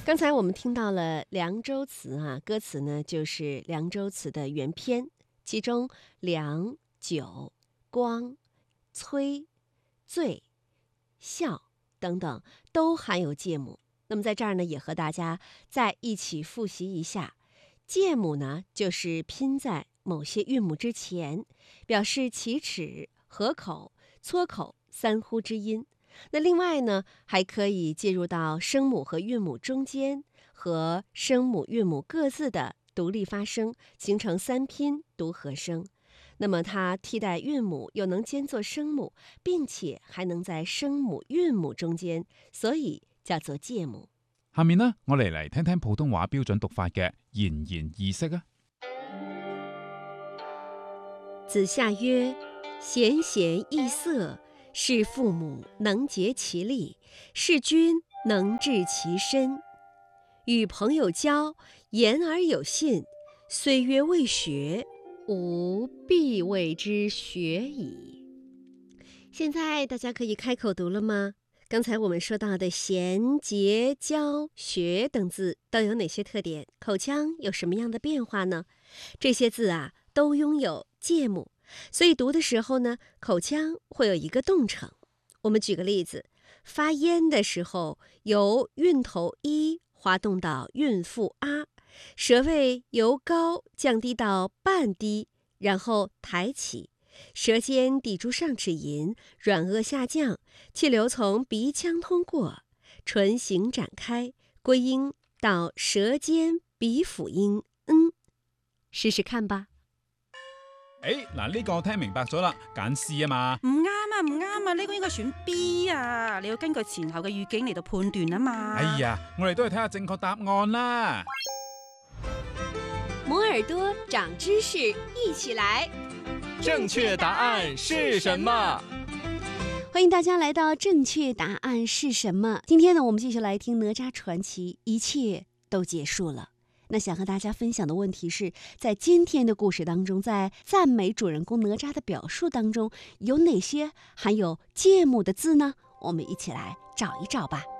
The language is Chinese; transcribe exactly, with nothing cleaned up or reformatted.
刚才我们听到了凉州词啊，歌词呢就是凉州词的原篇，其中凉、酒、光、催、醉、笑等等都含有介母。那么在这儿呢，也和大家再一起复习一下，介母呢就是拼在某些韵母之前，表示启齿、合口、撮口三呼之音。那另外呢，还可以介入到声母和韵母中间，和声母、韵母各自的独立发声，形成三拼读合声。那么它替代韵母，又能兼作声母，并且还能在声母、韵母中間，所以叫做介母。 下面呢，我哋嚟聽聽普通話標準讀法嘅言言意識啊。 子夏曰：賢賢易色，是父母能竭其力，是君能治其身。与朋友交，言而有信，虽曰未学，吾必谓之学矣。现在大家可以开口读了吗？刚才我们说到的贤、节、教、学等字都有哪些特点？口腔有什么样的变化呢？这些字啊，都拥有介母，所以读的时候呢，口腔会有一个动程。我们举个例子，发咽的时候，由韵头一滑动到韵腹啊，舌位由高降低到半低，然后抬起，舌尖抵住上齿龈，软腭下降，气流从鼻腔通过，唇形展開，歸音到舌尖鼻輔音嗯，試試看吧。 誒，嗱呢個我聽明白咗啦，揀 C 啊嘛。 唔啱啊，唔啱啊，呢個應該選 B 啊，你要根據前後嘅語境嚟到判斷啊嘛。 哎呀，我哋都係睇下正確答案啦。 摩耳朵長知識，一起來。 正確答案是什麼？ 歡迎大家來到正確答案是什麼？今天呢，我們繼續來聽哪吒傳奇，一切都結束了。那想和大家分享的問題是，在今天的故事當中，在讚美主人公哪吒的表述當中，有哪些含有介母的字呢？我們一起來找一找吧。